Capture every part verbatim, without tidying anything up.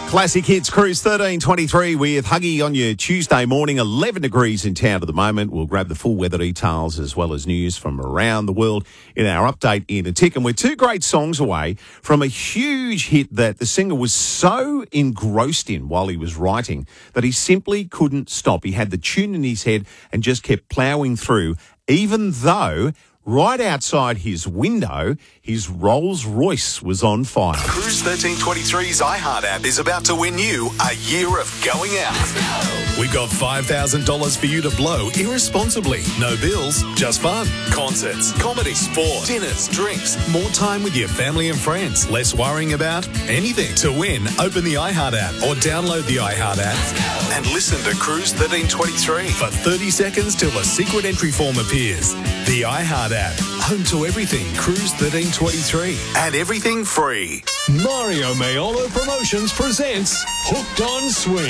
Classic Hits Cruise thirteen twenty-three with Huggy on your Tuesday morning. eleven degrees in town at the moment. We'll grab the full weather details as well as news from around the world in our update in a tick. And we're two great songs away from a huge hit that the singer was so engrossed in while he was writing that he simply couldn't stop. He had the tune in his head and just kept ploughing through, even though right outside his window, his Rolls Royce was on fire. Cruise thirteen twenty-three's iHeart app is about to win you a year of going out. We've got five thousand dollars for you to blow irresponsibly. No bills, just fun. Concerts, comedy, sport, dinners, drinks, more time with your family and friends, less worrying about anything. To win, open the iHeart app or download the iHeart app and listen to Cruise thirteen twenty-three for thirty seconds till a secret entry form appears. The iHeart app, home to everything Cruise thirteen twenty-three and everything free. Mario Maiolo Promotions presents Hooked on Swing.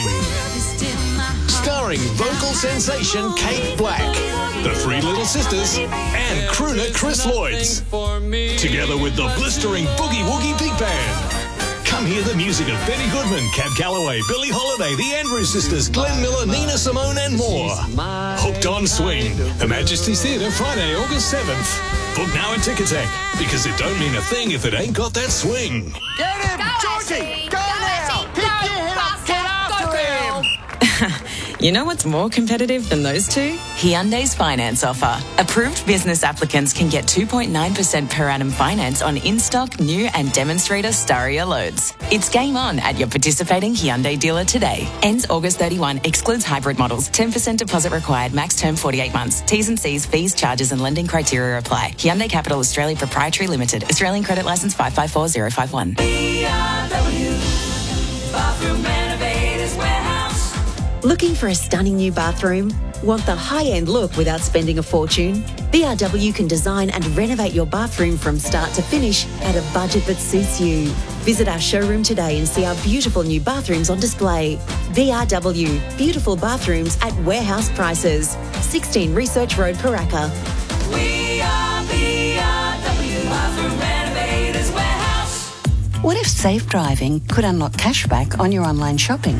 Starring vocal sensation Kate Black, the Three Little Sisters, and crooner Chris Lloyds. Together with the blistering Boogie Woogie Big Band. Come hear the music of Benny Goodman, Cab Calloway, Billie Holiday, the Andrews Sisters, Glenn Miller, Nina Simone and more. Hooked on Swing. Her Majesty's Theatre, Friday, August seventh. Book now at Ticketek, because it don't mean a thing if it ain't got that swing. Get him! Go, Georgie! Ashley. Go, Go, now! Ashley. Pick Go, your head up! faster. Get after Go, him! You know what's more competitive than those two? Hyundai's finance offer. Approved business applicants can get two point nine percent per annum finance on in-stock, new and demonstrator Staria loads. It's game on at your participating Hyundai dealer today. Ends August thirty-first. Excludes hybrid models. ten percent deposit required. Max term forty-eight months. T's and C's, fees, charges and lending criteria apply. Hyundai Capital Australia Proprietary Limited. Australian credit licence five five four zero five one. B R W Bathroom Renovators Warehouse. Looking for a stunning new bathroom? Want the high-end look without spending a fortune? B R W can design and renovate your bathroom from start to finish at a budget that suits you. Visit our showroom today and see our beautiful new bathrooms on display. B R W, beautiful bathrooms at warehouse prices. sixteen Research Road, Paraka. We are B R W Bathroom Renovators Warehouse. What if safe driving could unlock cashback on your online shopping?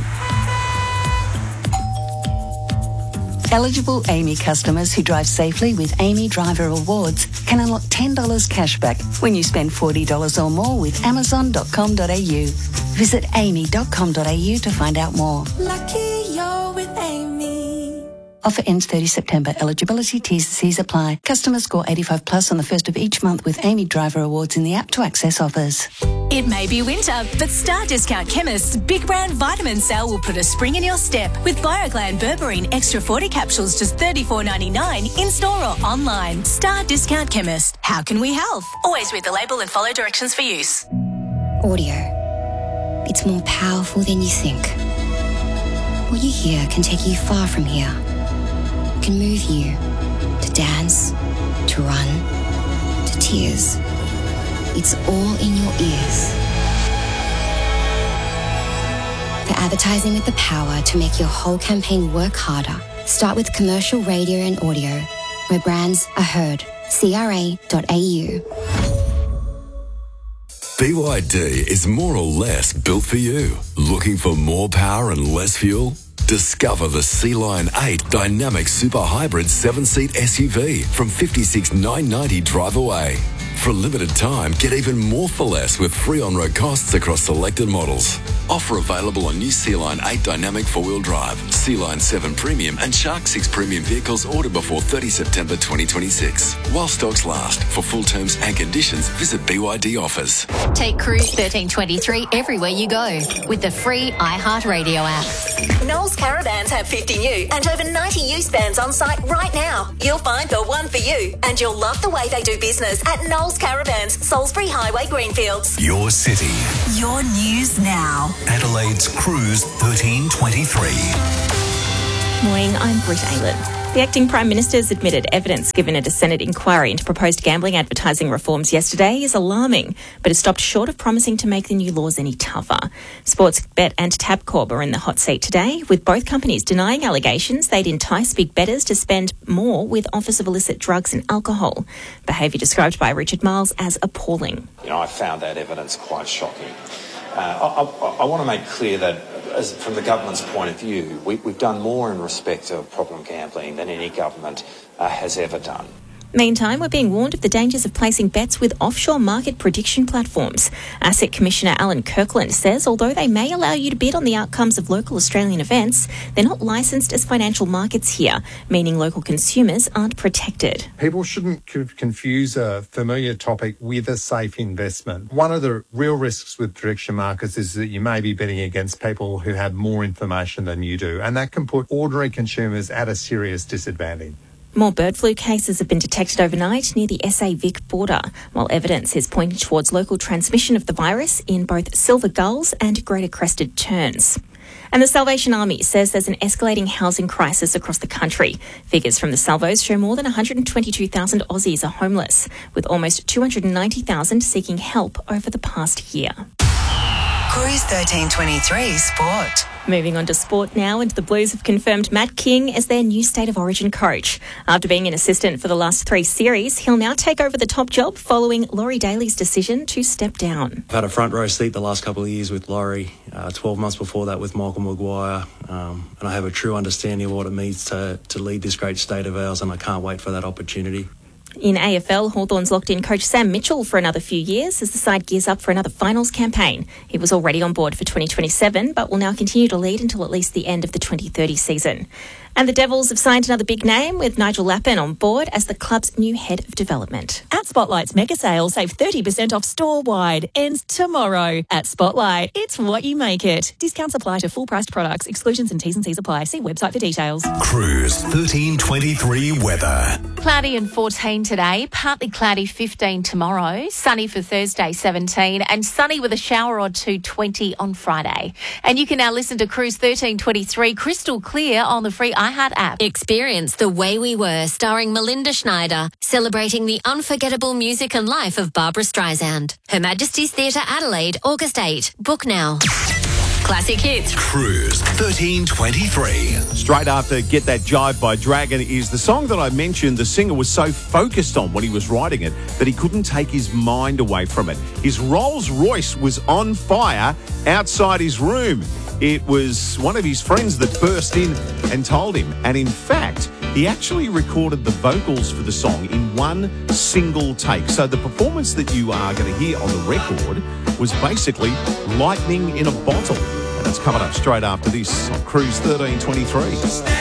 Eligible Amy customers who drive safely with Amy Driver Awards can unlock ten dollars cashback when you spend forty dollars or more with amazon dot com dot a u. Visit amy dot com dot a u to find out more. Lucky you're with Amy. Offer ends thirtieth September. Eligibility, T's and C's apply. Customers score eighty-five plus on the first of each month with Amy Driver Awards in the app to access offers. It may be winter, but Star Discount Chemist's Big Brand Vitamin Sale will put a spring in your step with BioGlan Berberine Extra forty capsules just thirty-four ninety-nine in store or online. Star Discount Chemist. How can we help? Always read the label and follow directions for use. Audio. It's more powerful than you think. What you hear can take you far from here. It can move you to dance, to run, to tears. It's all in your ears. For advertising with the power to make your whole campaign work harder, start with commercial radio and audio, where brands are heard. C R A dot A U. B Y D is more or less built for you. Looking for more power and less fuel? Discover the Sea-Line eight Dynamic Super Hybrid seven-seat S U V from fifty-six thousand nine hundred ninety dollars drive away. For a limited time, get even more for less with free on-road costs across selected models. Offer available on new Sea-Line eight Dynamic four-wheel drive, Sea-Line seven Premium and Shark six Premium vehicles ordered before thirtieth September twenty twenty-six. While stocks last. For full terms and conditions, visit B Y D offers. Take Cruise thirteen twenty-three everywhere you go with the free iHeartRadio app. Knowles Caravans have fifty new and over ninety used vans on site right now. You'll find the one for you, and you'll love the way they do business at Knowles Caravans, Salisbury Highway, Greenfields. Your city. Your news now. Adelaide's Cruise thirteen twenty-three. Morning, I'm Britt Aylett. The acting Prime Minister's admitted evidence given at a Senate inquiry into proposed gambling advertising reforms yesterday is alarming, but has stopped short of promising to make the new laws any tougher. Sportsbet and Tabcorp are in the hot seat today, with both companies denying allegations they'd entice big bettors to spend more with offers of illicit drugs and alcohol. Behaviour described by Richard Miles as appalling. You know, I found that evidence quite shocking. Uh, I, I, I want to make clear that, as from the government's point of view, we, we've done more in respect of problem gambling than any government uh, has ever done. Meantime, we're being warned of the dangers of placing bets with offshore market prediction platforms. Asset Commissioner Alan Kirkland says although they may allow you to bid on the outcomes of local Australian events, they're not licensed as financial markets here, meaning local consumers aren't protected. People shouldn't co- confuse a familiar topic with a safe investment. One of the real risks with prediction markets is that you may be betting against people who have more information than you do, and that can put ordinary consumers at a serious disadvantage. More bird flu cases have been detected overnight near the S A Vic border, while evidence is pointing towards local transmission of the virus in both silver gulls and greater crested terns. And the Salvation Army says there's an escalating housing crisis across the country. Figures from the Salvos show more than one hundred twenty-two thousand Aussies are homeless, with almost two hundred ninety thousand seeking help over the past year. Cruise thirteen twenty-three Sport. Moving on to sport now, and the Blues have confirmed Matt King as their new State of Origin coach. After being an assistant for the last three series, he'll now take over the top job following Laurie Daly's decision to step down. I've had a front row seat the last couple of years with Laurie, uh, twelve months before that with Michael Maguire, um, and I have a true understanding of what it means to, to lead this great state of ours, and I can't wait for that opportunity. In A F L, Hawthorn's locked in coach Sam Mitchell for another few years as the side gears up for another finals campaign. He was already on board for twenty twenty-seven, but will now continue to lead until at least the end of the twenty thirty season. And the Devils have signed another big name with Nigel Lappin on board as the club's new head of development. At Spotlight's mega sale, save thirty percent off store-wide. Ends tomorrow. At Spotlight, it's what you make it. Discounts apply to full-priced products. Exclusions and T's and C's apply. See website for details. Cruise thirteen twenty-three weather. Cloudy and fourteen today, partly cloudy fifteen tomorrow, sunny for Thursday seventeen, and sunny with a shower or two twenty on Friday. And you can now listen to Cruise thirteen twenty-three crystal clear on the free iHeart app. Experience The Way We Were, starring Melinda Schneider, celebrating the unforgettable music and life of Barbara Streisand. Her Majesty's Theatre Adelaide, August eighth. Book now. Classic hits. Cruise thirteen twenty-three. Straight after Get That Jive by Dragon is the song that I mentioned. The singer was so focused on when he was writing it that he couldn't take his mind away from it. His Rolls Royce was on fire outside his room. It was one of his friends that burst in and told him. And in fact, he actually recorded the vocals for the song in one single take. So the performance that you are going to hear on the record was basically lightning in a bottle. And it's coming up straight after this on Cruise thirteen twenty-three.